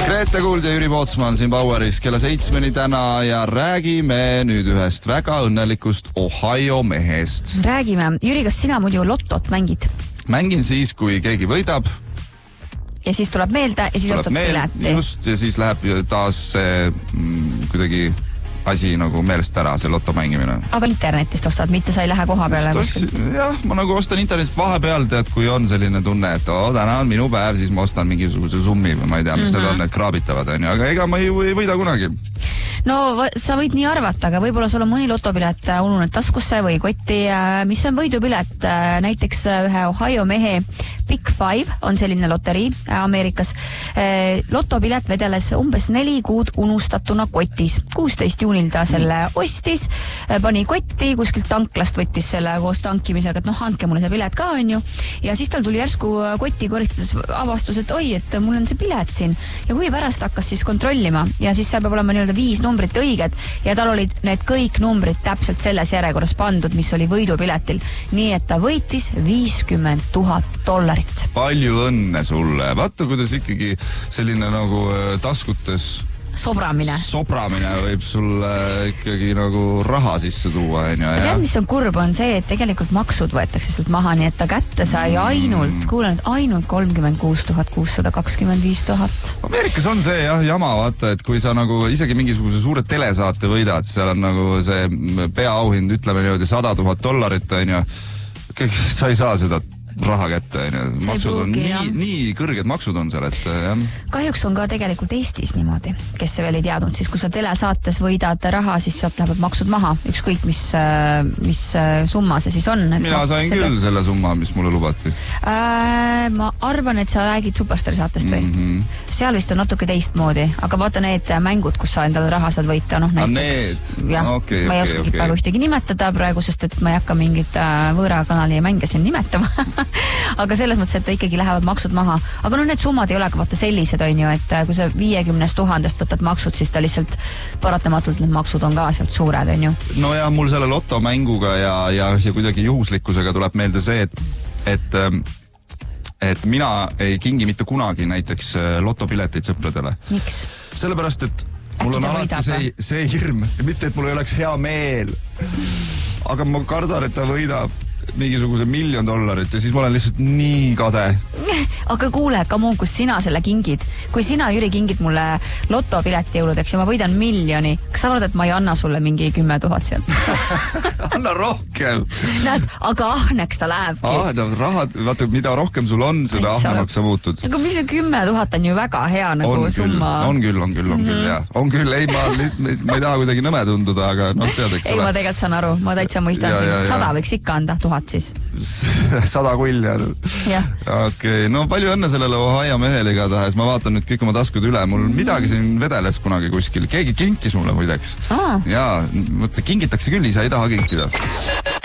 Grete Kuld ja Jüri Pootsman siin Poweris kella 7 täna ja räägime nüüd ühest väga õnnelikust Ohio mehest. Räägime. Jüri, kas sina muidu lotot mängid? Mängin siis, kui keegi võidab. Ja siis tuleb meelde ja siis ostad pileti. Just, ja siis läheb taas see kuidagi asi nagu meelest ära, see loto mängimine. Aga internetist ostad, mitte sa ei lähe koha peale? Jah, ma nagu ostan internetist vahepeal, tead, kui on selline tunne, et täna on minu päev, siis ma ostan mingisuguse summi või ma ei tea, mis need on, need kraabitavad, on ju, aga ega ma ei võida kunagi. No, sa võid nii arvata, aga võib-olla sul on mõni lotopilet ununenud taskusse või kotti, mis on võidupilet, näiteks ühe Ohio mehe Big Five on selline loterii Ameerikas. Lotopilet vedeles umbes 4 kuud unustatuna kotis. 16 juunil ta selle ostis, pani kotti, kuskilt tanklast võttis selle koos tankimisega, et andke mulle see pilet ka, on ju. Ja siis tal tuli järsku kotti koristades avastus, et oi, et mul on see pilet siin. Ja kui pärast hakkas siis kontrollima ja siis seal peab olema 5 numbrit õiged ja tal olid need kõik numbrid täpselt selles järjekorras pandud, mis oli võidupiletil. Nii et ta võitis $50,000. Palju õnne sulle. Vaata, kuidas ikkagi selline nagu taskutes sobramine võib sulle ikkagi nagu raha sisse tuua. Tead, mis on kurb, on see, et tegelikult maksud võetakse sealt maha, nii et ta kätte sai ainult 36 625 000. Ameerikas on see jama, vaata, et kui sa nagu isegi mingisuguse suure telesaate võidad, seal on nagu see peaauhind, ütleme niimoodi $100,000, on ju. Sa ei saa seda raha kätte, maksud on nii kõrged maksud on seal, et jah. Kahjuks on ka tegelikult Eestis niimoodi, kes see veel ei teadnud, siis kui sa telesaates võidad raha, siis sealt lähevad maksud maha, ükskõik mis summa see siis on. Mina sain küll selle summa, mis mulle lubati. Ma arvan, et sa räägid Superstari saatest või? Seal vist on natuke teistmoodi, aga vaata need mängud, kus sa endale raha saad võita, näiteks. Ma ei oskagi praegu ühtegi nimetada praegu, sest et ma ei hakka mingit võõrakanali mänge siin nimetama. Aga selles mõttes, et ikkagi lähevad maksud maha. Aga need summad ei ole ka vaata sellised, on ju, et kui sa 50 000 võtad maksud, siis ta lihtsalt paratamatult need maksud on ka sealt suured, on ju. No ja mul selle lotomänguga ja kuidagi juhuslikkusega tuleb meelde see, et mina ei kingi mitte kunagi näiteks lotopileteid sõpradele. Miks? Sellepärast, et mul on alati see hirm, mitte et mul ei oleks hea meel, aga ma kardan, et ta võidab mingisuguse $1 million ja siis ma olen lihtsalt nii kade. Aga kuule, kus sina selle kingid? Kui sina, Jüri, kingid mulle lotopileti jõuludeks ja ma võidan $1 million, kas sa arvad, et ma ei anna sulle mingi 10 000 sealt? Anna rohkem. Näed, aga ahneks ta lähebki. Rahad, vaata, mida rohkem sul on, seda ahnemaks sa muutud. Aga mis 10 000 on ju väga hea nagu summa. On küll, jah. On küll, ei, ma ei taha kuidagi nõme tunduda, aga tead, eks ole. Ei, ma tegelikult saan aru, ma täitsa mõistan siin. 100 võiks ikka anda, 1000 siis. 100 kulja. Okei, no palju õnne sellele Ohio mehele igatahes. Ma vaatan nüüd kõik oma taskud üle. Mul midagi siin vedeles kunagi kuskil. Keegi kinkis mulle muideks. Jaa, kingitakse küll, ise ei taha kinkida.